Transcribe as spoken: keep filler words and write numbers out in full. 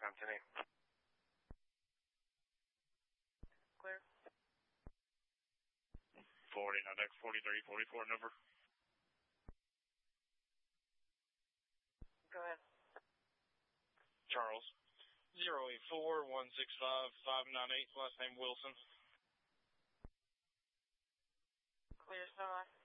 Tom ten eight. Clear. forty, now deck forty-three forty-four, number. Go ahead. Charles. zero eight four one six five five nine eight, last name Wilson. Clear, sky.